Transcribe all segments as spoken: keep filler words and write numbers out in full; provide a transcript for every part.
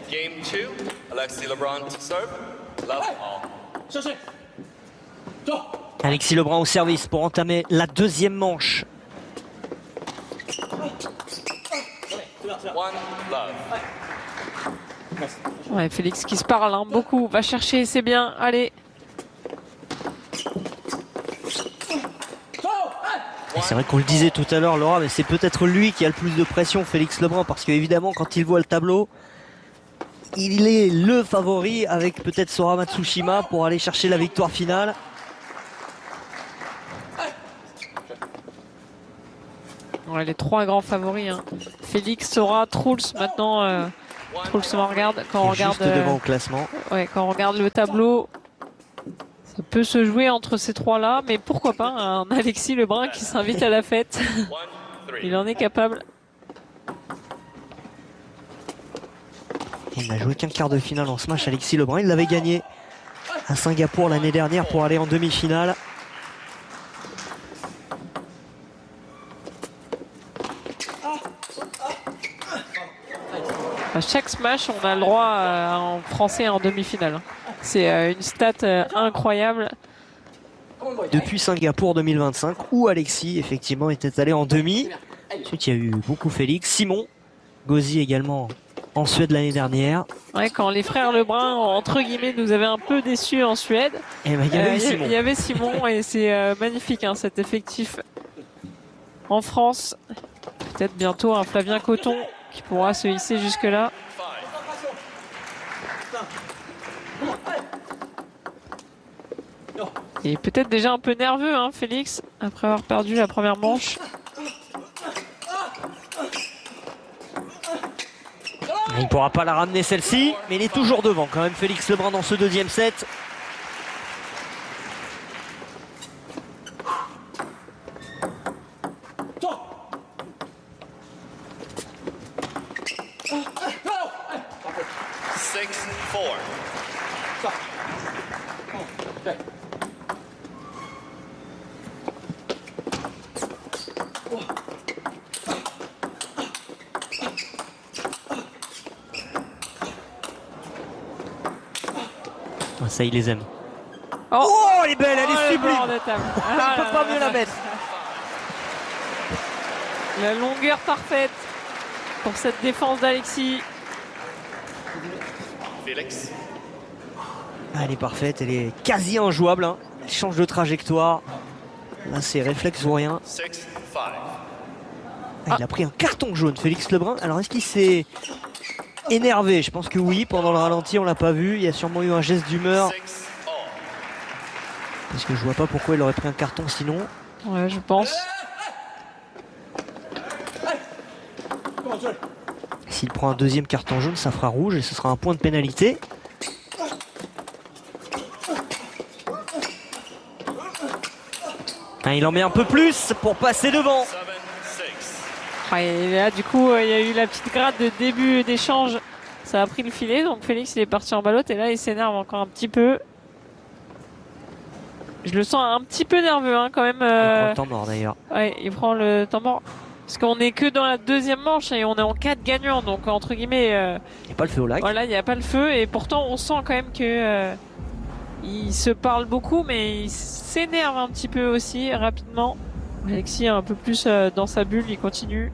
Game two, Alexis Lebrun to serve. Love all. Alexis Lebrun au service pour entamer la deuxième manche. One love. Ouais, Félix qui se parle hein, beaucoup, va chercher, c'est bien, allez. C'est vrai qu'on le disait tout à l'heure, Laura, mais c'est peut-être lui qui a le plus de pression, Félix Lebrun, parce qu'évidemment, quand il voit le tableau, il est le favori avec peut-être Sora Matsushima pour aller chercher la victoire finale. Ouais, les trois grands favoris. Hein. Félix, Sora, Truls maintenant. Euh, Truls, on regarde quand on regarde. Juste devant au classement. Euh, ouais, quand on regarde le tableau, ça peut se jouer entre ces trois-là, mais pourquoi pas un Alexis Lebrun qui s'invite à la fête. Il en est capable. Il n'a joué qu'un quart de finale en ce match, Alexis Lebrun. Il l'avait gagné à Singapour l'année dernière pour aller en demi-finale. À chaque smash, on a le droit à, en français en demi-finale. C'est euh, une stat euh, incroyable. Depuis Singapour deux mille vingt-cinq, où Alexis, effectivement, était allé en demi. Ensuite, il y a eu beaucoup Félix. Simon, Gauzy également en Suède l'année dernière. Ouais, quand les frères Lebrun, entre guillemets, nous avaient un peu déçus en Suède. Et ben, il y avait euh, Simon. Il y avait Simon et c'est euh, magnifique hein, cet effectif en France. Peut-être bientôt un Flavien Coton qui pourra se hisser jusque-là. Et peut-être déjà un peu nerveux, hein, Félix, après avoir perdu la première manche. Il ne pourra pas la ramener celle-ci, mais il est toujours devant quand même, Félix Lebrun, dans ce deuxième set. Six, four. Ça, il les aime. Oh, oh elle est belle, elle oh, est sublime. On ne ah, peut pas mieux la mettre. La longueur parfaite pour cette défense d'Alexis. Félix. Ah, elle est parfaite, elle est quasi injouable. Hein. Elle change de trajectoire. Là, c'est réflexe ou rien. Six, five. Ah, il a pris un carton jaune, Félix Lebrun. Alors, est-ce qu'il s'est énervé? Je pense que oui. Pendant le ralenti, on l'a pas vu. Il y a sûrement eu un geste d'humeur. Parce que je vois pas pourquoi il aurait pris un carton sinon. Ouais, je pense. S'il prend un deuxième carton jaune, ça fera rouge et ce sera un point de pénalité. Ah, il en met un peu plus pour passer devant. Ah, et là, du coup, il y a eu la petite gratte de début d'échange. Ça a pris le filet, donc Félix il est parti en ballotte et là il s'énerve encore un petit peu. Je le sens un petit peu nerveux hein, quand même. Euh... Il prend le temps mort d'ailleurs. Ouais, il prend le temps mort. Parce qu'on est que dans la deuxième manche et on est en quatre gagnants, donc entre guillemets. Euh... Il n'y a pas le feu au lac. Voilà, il n'y a pas le feu et pourtant on sent quand même que euh, il se parle beaucoup, mais il s'énerve un petit peu aussi rapidement. Alexis est un peu plus euh, dans sa bulle, il continue.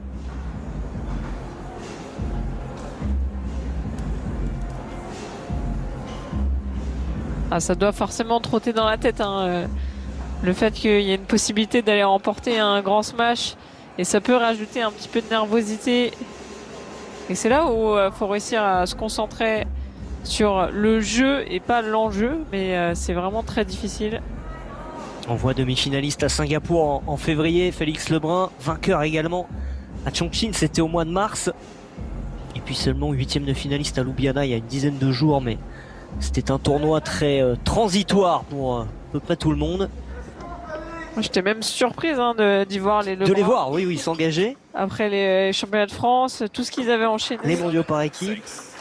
Ah, ça doit forcément trotter dans la tête hein, euh, le fait qu'il y ait une possibilité d'aller remporter un grand smash et ça peut rajouter un petit peu de nervosité et c'est là où il euh, faut réussir à se concentrer sur le jeu et pas l'enjeu, mais euh, c'est vraiment très difficile. On voit demi-finaliste à Singapour en, en février, Félix Lebrun, vainqueur également à Chongqing, c'était au mois de mars, et puis seulement huitième de finaliste à Ljubljana il y a une dizaine de jours, mais c'était un tournoi très euh, transitoire pour euh, à peu près tout le monde. J'étais même surprise hein, d'y voir les Lebrun. De les voir, oui, oui, s'engager. Après les championnats de France, tout ce qu'ils avaient enchaîné. Les mondiaux par équipe.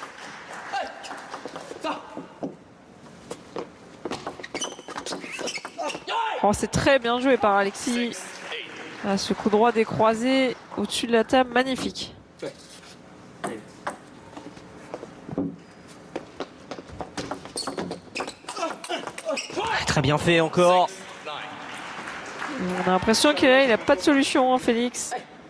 Oh, c'est très bien joué par Alexis. Ah, ce coup droit décroisé au-dessus de la table, magnifique. très bien fait encore. On a l'impression qu'il n'a pas de solution, hein, Félix.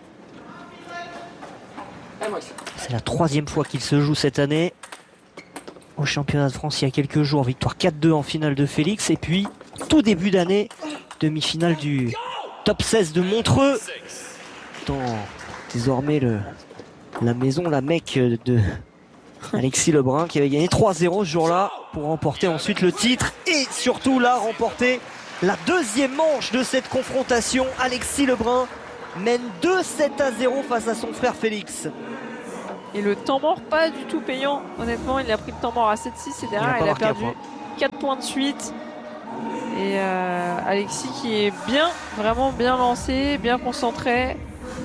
C'est la troisième fois qu'il se joue cette année. Au championnat de France il y a quelques jours, victoire quatre deux en finale de Félix. Et puis, tout début d'année, demi-finale du top seize de Montreux. Dans désormais le, la maison, la Mecque de Alexis Lebrun qui avait gagné trois zéro ce jour-là pour remporter ensuite le titre. Et surtout là, remporter la deuxième manche de cette confrontation. Alexis Lebrun mène deux sept à zéro face à son frère Félix. Et le temps mort, pas du tout payant. Honnêtement, il a pris le temps mort à sept six et derrière, il a, il a perdu quatre points de suite. Et euh, Alexis qui est bien, vraiment bien lancé, bien concentré.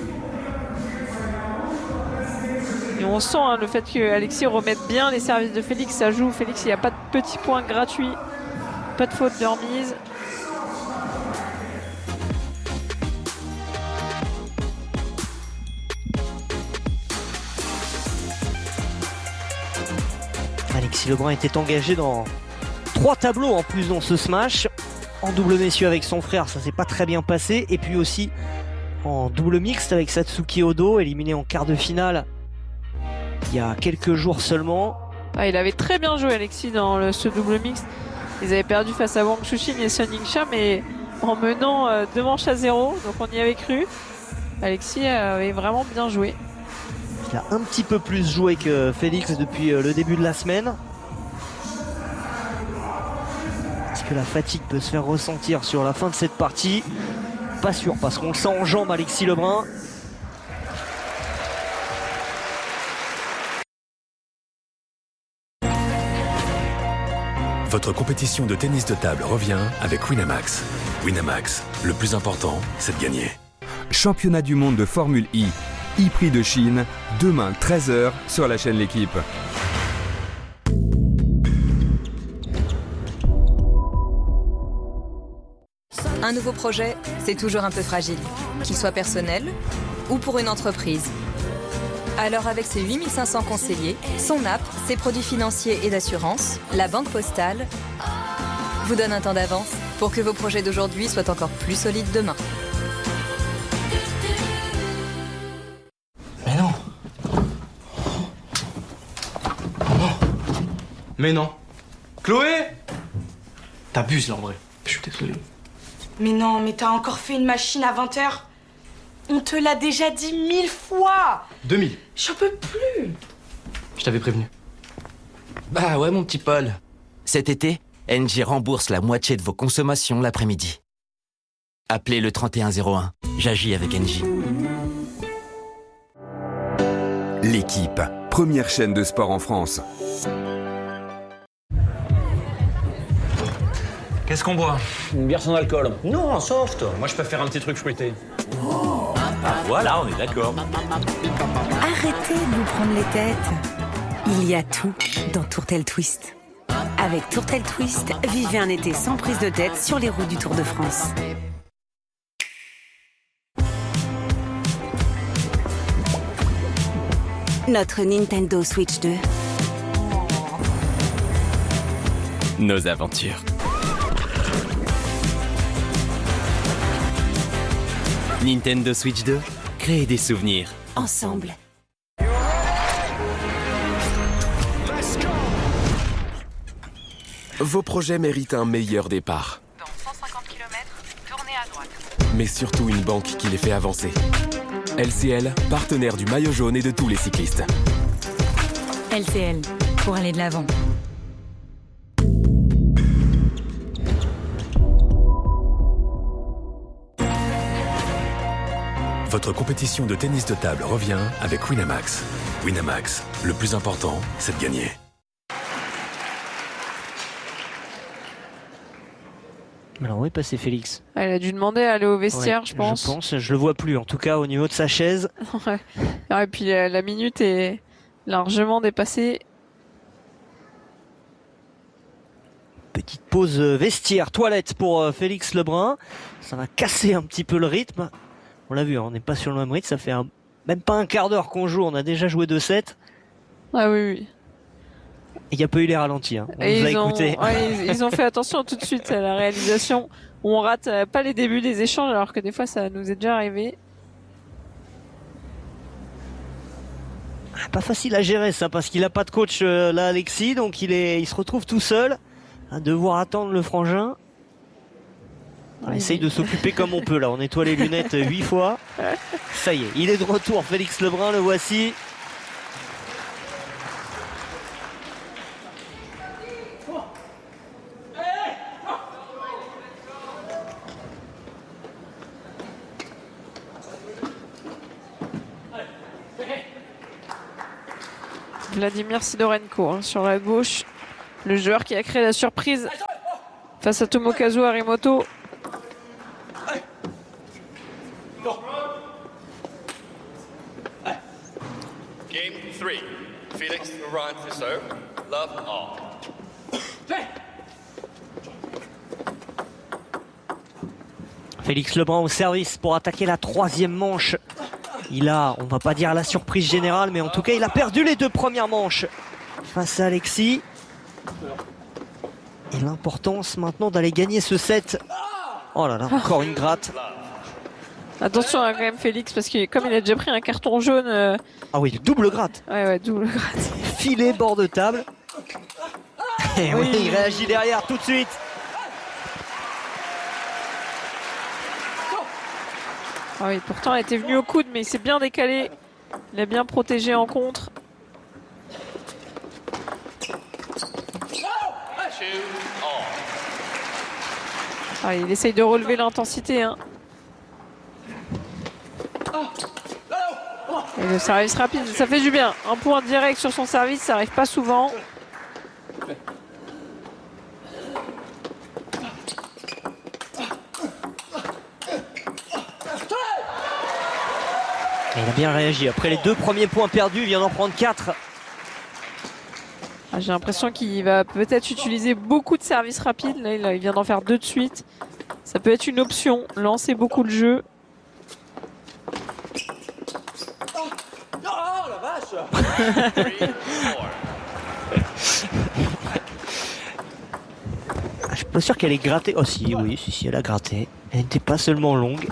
Et on sent hein, le fait que Alexis remette bien les services de Félix, ça joue. Félix, il n'y a pas de petits points gratuits, pas de faute de remise. Alexis Lebrun était engagé dans trois tableaux en plus dans ce smash. En double messieurs avec son frère, ça s'est pas très bien passé. Et puis aussi en double mixte avec Satsuki Odo, éliminé en quart de finale il y a quelques jours seulement. Ah, il avait très bien joué Alexis dans le, ce double mixte. Ils avaient perdu face à Wang Chuxin et Sun Yingxia, mais en menant euh, deux manches à zéro, donc on y avait cru. Alexis avait vraiment bien joué. Il a un petit peu plus joué que Félix depuis le début de la semaine. Est-ce que la fatigue peut se faire ressentir sur la fin de cette partie? Pas sûr, parce qu'on le sent en jambes, Alexis Lebrun. Votre compétition de tennis de table revient avec Winamax. Winamax, le plus important, c'est de gagner. Championnat du monde de Formule I. E-Prix de Chine, demain treize heures sur la chaîne L'Équipe. Un nouveau projet, c'est toujours un peu fragile, qu'il soit personnel ou pour une entreprise. Alors avec ses huit mille cinq cents conseillers, son app, ses produits financiers et d'assurance, la Banque Postale vous donne un temps d'avance pour que vos projets d'aujourd'hui soient encore plus solides demain. Mais non. Non. Mais non. Chloé! T'abuses là, André. Je suis désolé. Mais non, mais t'as encore fait une machine à vingt heures. On te l'a déjà dit mille fois. deux mille. J'en peux plus. Je t'avais prévenu. Bah ouais, mon petit Paul. Cet été, Engie rembourse la moitié de vos consommations l'après-midi. Appelez le trente et un zéro un. J'agis avec Engie. L'Équipe, première chaîne de sport en France. Qu'est-ce qu'on boit? Une bière sans alcool. Non, un soft. Moi, je préfère un petit truc fruité. Oh. Ah, voilà, on est d'accord. Arrêtez de vous prendre les têtes. Il y a tout dans Tourtel Twist. Avec Tourtel Twist, vivez un été sans prise de tête sur les routes du Tour de France. Notre Nintendo Switch deux. Nos aventures. Nintendo Switch deux, créer des souvenirs ensemble. Vos projets méritent un meilleur départ. Dans cent cinquante kilomètres, tournez à droite. Mais surtout une banque qui les fait avancer. L C L, partenaire du maillot jaune et de tous les cyclistes. L C L, pour aller de l'avant. Votre compétition de tennis de table revient avec Winamax. Winamax, le plus important, c'est de gagner. Alors où est passé Félix? Elle a dû demander à aller au vestiaire, ouais, je pense. Je pense, je le vois plus, en tout cas au niveau de sa chaise. Ouais. Et puis la, la minute est largement dépassée. Petite pause vestiaire, toilette pour Félix Lebrun. Ça va casser un petit peu le rythme. On l'a vu, hein, on n'est pas sur le même rythme. Ça fait un, même pas un quart d'heure qu'on joue. On a déjà joué deux sets. Ah oui, oui. Il n'y a pas eu les ralentis. Hein. On Et nous a ils, ont, écoutés. ouais, ils, ils ont fait attention tout de suite à la réalisation où on rate euh, pas les débuts des échanges alors que des fois ça nous est déjà arrivé. Pas facile à gérer ça parce qu'il a pas de coach euh, là Alexis, donc il est, il se retrouve tout seul à devoir attendre le frangin. On Ouais, essaye mais- de s'occuper comme on peut là, on nettoie les lunettes huit fois. Ça y est, il est de retour, Félix Lebrun, le voici. Vladimir Sidorenko hein, sur la gauche, le joueur qui a créé la surprise face à Tomokazu Harimoto. Game three. Felix Lebrun to serve. Love all. Félix Lebrun au service pour attaquer la troisième manche. Il a, on va pas dire la surprise générale, mais en tout cas il a perdu les deux premières manches face à Alexis. Et l'importance maintenant d'aller gagner ce set. Oh là là, encore une gratte. Attention hein, quand même Félix parce que comme il a déjà pris un carton jaune. Euh... Ah oui, double gratte. Ouais ouais, double gratte. Filet bord de table. Et oui, Oui. il réagit derrière tout de suite. Ah oui, pourtant il était venu au coude mais il s'est bien décalé. Il a bien protégé en contre. Ah, il essaye de relever l'intensité. Hein. Et le service rapide, ça fait du bien. Un point direct sur son service, ça arrive pas souvent. Et il a bien réagi. Après les deux premiers points perdus, il vient d'en prendre quatre. Ah, j'ai l'impression qu'il va peut-être utiliser beaucoup de services rapides. Là, il il vient d'en faire deux de suite. Ça peut être une option, lancer beaucoup le jeu. Je suis pas sûr qu'elle ait gratté. Oh si, oui, si, si, elle a gratté. Elle n'était pas seulement longue.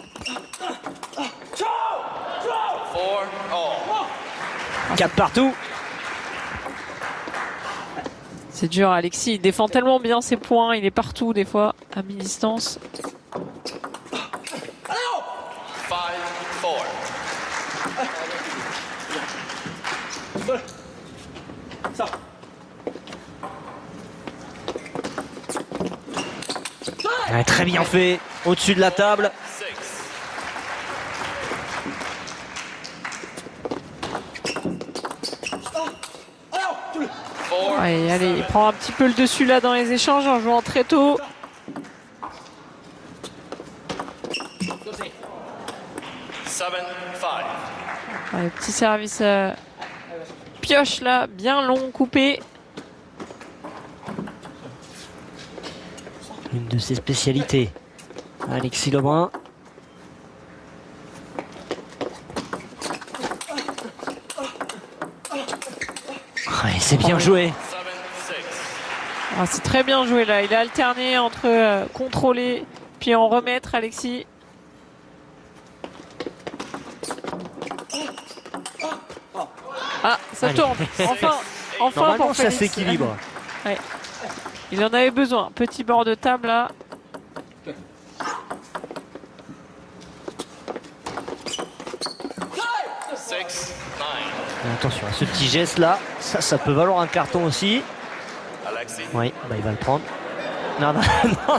Four all. quatre partout. C'est dur, Alexis. Il défend tellement bien ses points. Il est partout, des fois, à mi-distance. Five four. Ouais, très bien fait. Au-dessus de la table. Allez, allez, il prend un petit peu le dessus là dans les échanges en jouant très tôt. Seven five. Allez, petit service euh, pioche là, bien long, coupé. Une de ses spécialités. Alexis Lebrun. Ouais, c'est bien joué. Ah, c'est très bien joué là. Il a alterné entre euh, contrôler puis en remettre, Alexis. Ah, ça Allez. tourne. Enfin, enfin Normalement, pour ça Félix. s'équilibre. Ouais. Il en avait besoin. Petit bord de table là. Six nine. Attention à ce petit geste là. Ça, ça peut valoir un carton aussi. Alexis. Oui, bah, il va le prendre. Non, non, non.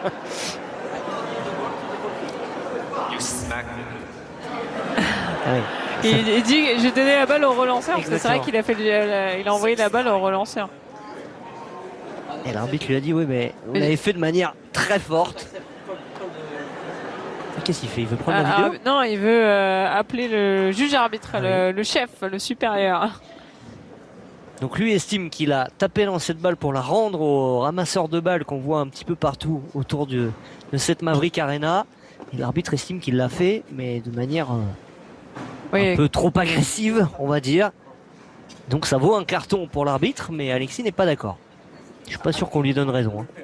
You smacked it. Ah oui. Il, il dit j'ai donné la balle au relanceur parce que c'est vrai Exactement. qu'il a fait le- la- il a envoyé la balle au relanceur. Et l'arbitre lui a dit oui mais vous Mais- l'avez fait de manière très forte. Qu'est-ce qu'il fait? Il veut prendre la Ah, vidéo? ah, non, il veut euh, appeler le juge arbitre, Ah le, le chef, le supérieur. Donc lui estime qu'il a tapé dans cette balle pour la rendre au ramasseur de balles qu'on voit un petit peu partout autour de, de cette Maverick Arena. Et l'arbitre estime qu'il l'a fait, mais de manière euh, Oui. un peu trop agressive, on va dire. Donc ça vaut un carton pour l'arbitre, mais Alexis n'est pas d'accord. Je suis pas sûr qu'on lui donne raison. Hein.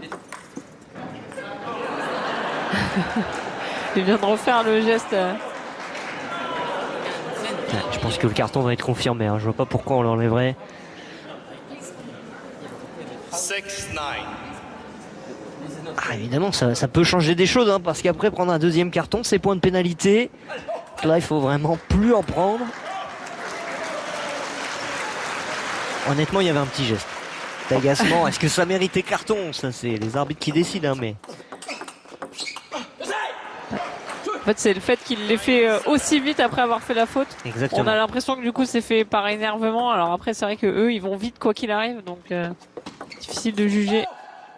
Il vient de refaire le geste. Ouais, je pense que le carton va être confirmé. Hein. Je vois pas pourquoi on l'enlèverait. six nine. Ah, évidemment, ça, ça peut changer des choses, hein, parce qu'après prendre un deuxième carton, c'est point de pénalité. Là, il faut vraiment plus en prendre. Honnêtement, il y avait un petit geste d'agacement. Est-ce que ça méritait carton? Ça, c'est les arbitres qui décident, hein, mais. En fait, c'est le fait qu'il l'ait fait aussi vite après avoir fait la faute. Exactement. On a l'impression que du coup, c'est fait par énervement. Alors après, c'est vrai que eux, ils vont vite quoi qu'il arrive, donc euh, difficile de juger.